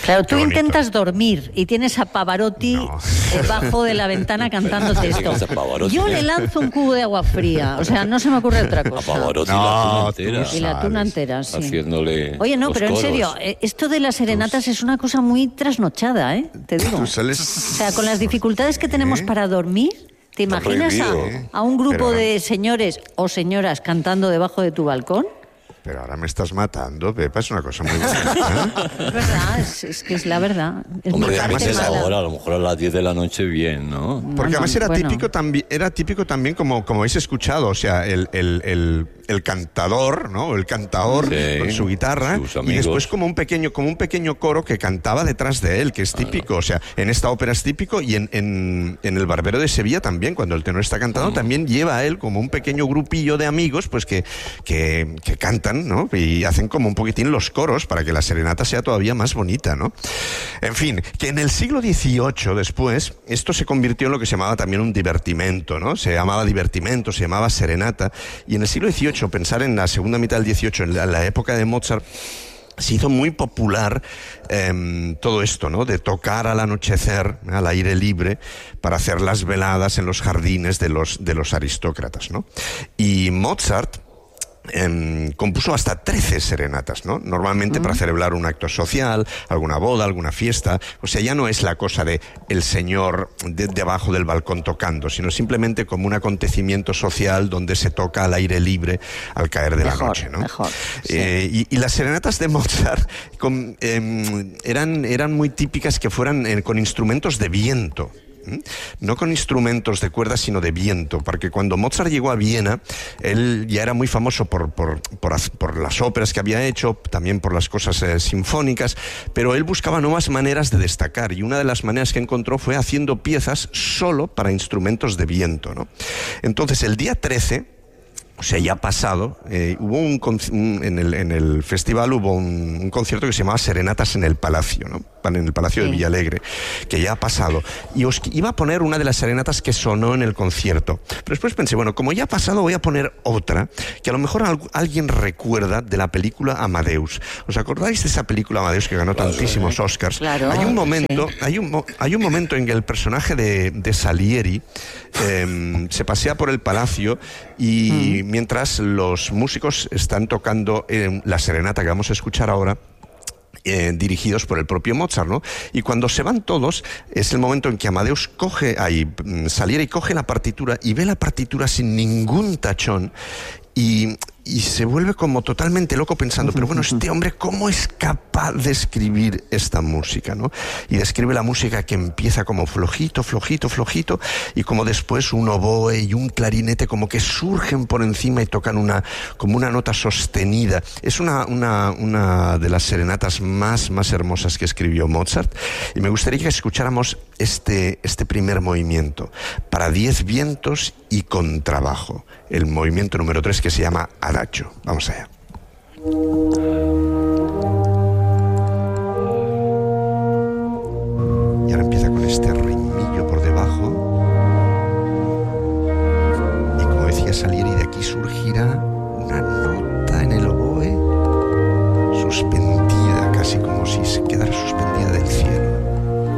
Claro, tú intentas dormir y tienes a Pavarotti debajo de la ventana cantándote esto. Yo le lanzo un cubo de agua fría, o sea, no se me ocurre otra cosa. A Pavarotti la tuna entera. Y la tuna entera, sí. Haciéndole. Oye, no, pero coros. en serio, esto de las serenatas es una cosa muy trasnochada, te digo. Tú sales... O sea, con las dificultades que tenemos para dormir, ¿te imaginas a un grupo de señores o señoras cantando debajo de tu balcón? Pero ahora me estás matando, Pepa, es una cosa muy bonita. Es verdad, es que es la verdad. Hombre, a lo mejor a las 10 de la noche bien, ¿no? Porque además era típico también como habéis escuchado, o sea, el cantador, ¿no? El cantaor con su guitarra y después como un pequeño coro que cantaba detrás de él, que es típico, o sea, en esta ópera es típico y en El Barbero de Sevilla también, cuando el tenor está cantando, también lleva a él como un pequeño grupillo de amigos, pues que cantan, ¿no? Y hacen como un poquitín los coros para que la serenata sea todavía más bonita, ¿no? En fin, que en el siglo XVIII después, esto se convirtió en lo que se llamaba también un divertimento, ¿no? Se llamaba divertimento, se llamaba serenata, y en el siglo XVIII, pensar en la segunda mitad del XVIII, en la época de Mozart, se hizo muy popular todo esto, ¿no? De tocar al anochecer, al aire libre, para hacer las veladas en los jardines de los aristócratas, ¿no? Y Mozart compuso hasta 13 serenatas, ¿no? Normalmente para celebrar un acto social, alguna boda, alguna fiesta. O sea, ya no es la cosa de el señor debajo del balcón tocando, sino simplemente como un acontecimiento social donde se toca al aire libre al caer de la noche, ¿no? Sí. Y las serenatas de Mozart eran muy típicas que fueran con instrumentos de viento. No con instrumentos de cuerda, sino de viento, porque cuando Mozart llegó a Viena, él ya era muy famoso por las óperas que había hecho, también por las cosas sinfónicas, pero él buscaba nuevas maneras de destacar, y una de las maneras que encontró fue haciendo piezas solo para instrumentos de viento, ¿no? Entonces, el día 13... O sea, ya pasado, hubo en el festival hubo un concierto que se llamaba Serenatas en el Palacio, ¿no? En el Palacio de Villalegre, que ya ha pasado. Y os iba a poner una de las serenatas que sonó en el concierto. Pero después pensé, bueno, como ya ha pasado, voy a poner otra, que a lo mejor alguien recuerda de la película Amadeus. ¿Os acordáis de esa película Amadeus que ganó tantísimos Oscars? Claro, hay un momento en que el personaje de Salieri se pasea por el palacio y mientras los músicos están tocando la serenata que vamos a escuchar ahora, dirigidos por el propio Mozart, ¿no? Y cuando se van todos, es el momento en que Amadeus Salieri coge la partitura y ve la partitura sin ningún tachón y se vuelve como totalmente loco pensando, pero bueno, este hombre, ¿cómo es capaz de escribir esta música, ¿no? Y describe la música que empieza como flojito, flojito, flojito, y como después un oboe y un clarinete como que surgen por encima y tocan como una nota sostenida. Es una de las serenatas más hermosas que escribió Mozart, y me gustaría que escucháramos este primer movimiento, para 10 vientos y contrabajo, el movimiento número 3, que se llama Adagio. Vamos allá.